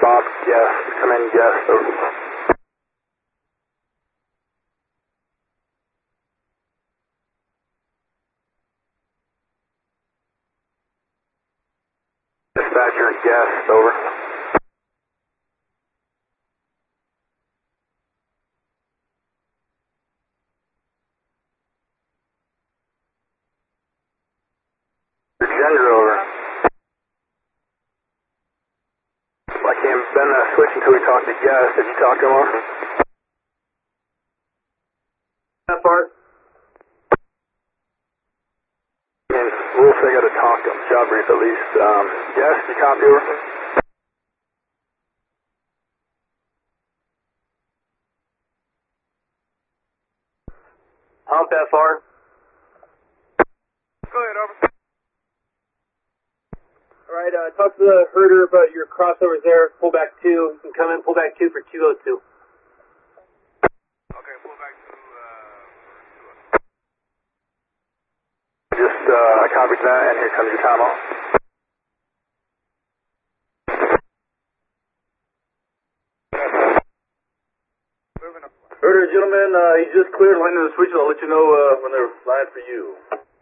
Bob, guest. Come in, guest. Over. Dispatcher, guest. Over. Gender, over. I can't been switch until we talk to guest. Did you talk to him over? That part? And we'll say I got to talk to him. Job brief at least. Guest, you copy over? Hump FR. Go ahead, over. Alright, talk to the herder about your crossovers there. Pull back 2. You can come in, pull back 2 for 202. Okay, pull back to, Just, I copied that, and here comes your time off. Herder, gentlemen, he's just cleared line to the switch. I'll let you know when they're live for you.